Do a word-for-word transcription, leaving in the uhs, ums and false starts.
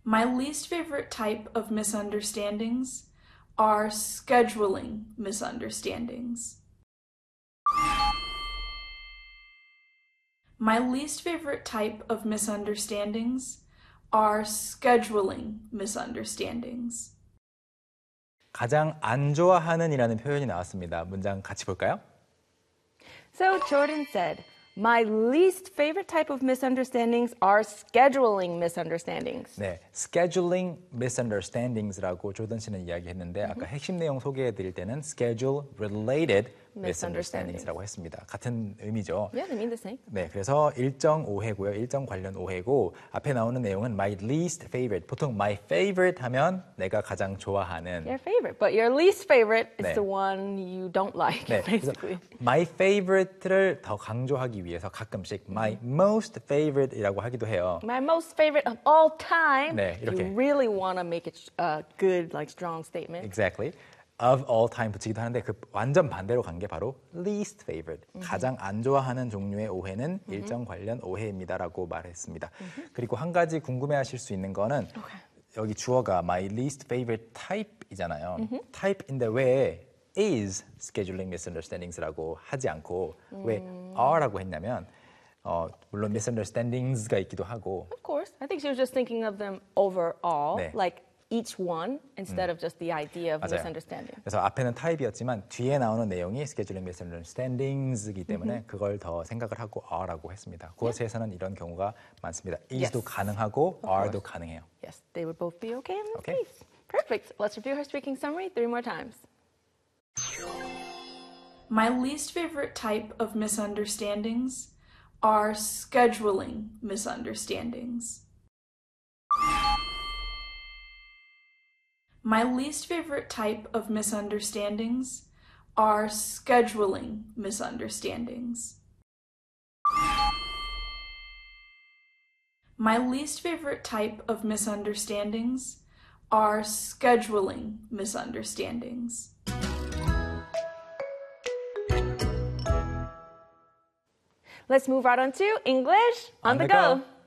My least favorite type of misunderstandings are scheduling misunderstandings. My least favorite type of misunderstandings are scheduling misunderstandings. 가장 안 좋아하는 이라는 표현이 나왔습니다. 문장 같이 볼까요? So Jordan said, my least favorite type of misunderstandings are scheduling misunderstandings. 네, scheduling misunderstandings라고 조던 씨는 이야기했는데 아까 핵심 내용 소개해 드릴 때는 schedule related misunderstandings라고 했습니다. 같은 의미죠. Yeah, they mean the same. 네, 그래서 일정 오해고요. 일정 관련 오해고 앞에 나오는 내용은 my least favorite. 보통 my favorite 하면 내가 가장 좋아하는 Your favorite, but your least favorite is 네. the one you don't like, 네, basically. my favorite를 더 강조하기 위해서 가끔씩 my most favorite이라고 하기도 해요. My most favorite of all time. 네, 이렇게. You really want to make it a good, like, strong statement. Exactly. of all time 붙이기도 하는데 그 완전 반대로 간 게 바로 least favorite. Mm-hmm. 가장 안 좋아하는 종류의 오해는 mm-hmm. 일정 관련 오해입니다라고 말했습니다. Mm-hmm. 그리고 한 가지 궁금해하실 수 있는 거는 okay. 여기 주어가 my least favorite type이잖아요. Mm-hmm. type인데 왜 is scheduling misunderstandings라고 하지 않고 mm. 왜 are라고 했냐면 어, 물론 misunderstandings가 있기도 하고. Of course. I think she was just thinking of them overall, 네. like each one instead 음. of just the idea of 맞아요. misunderstanding. 그래서 앞에는 타입이었지만 뒤에 나오는 내용이 scheduling misunderstandings이기 때문에 mm-hmm. 그걸 더 생각을 하고 are라고 했습니다. 구어체에서는 이런 경우가 많습니다. is도 yes. 가능하고 are도 가능해요. Yes, they would both be okay in this okay. case. Perfect. Let's review her speaking summary three more times. My least favorite type of misunderstandings are scheduling misunderstandings. My least favorite type of misunderstandings are scheduling misunderstandings. My least favorite type of misunderstandings are scheduling misunderstandings. Let's move right on to English on, on the, the go. go.